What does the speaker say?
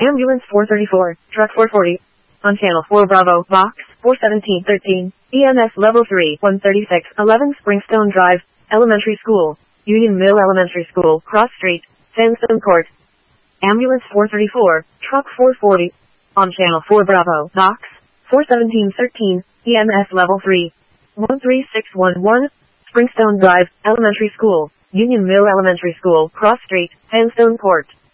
Ambulance 434, Truck 440. On Channel 4 Bravo, Box 41713, EMS Level 3, 136, 11 Springstone Drive, Elementary School, Union Mill Elementary School, Cross Street, Sandstone Court. Ambulance 434, Truck 440. On Channel 4 Bravo, Box 41713, EMS Level 3, 13611, Springstone Drive, Elementary School, Union Mill Elementary School, Cross Street, Sandstone Court.